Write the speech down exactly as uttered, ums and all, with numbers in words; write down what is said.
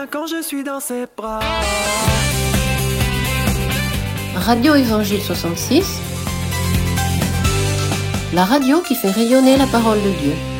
Quand je suis dans ses bras. Radio Évangile soixante-six, la radio qui fait rayonner la parole de Dieu.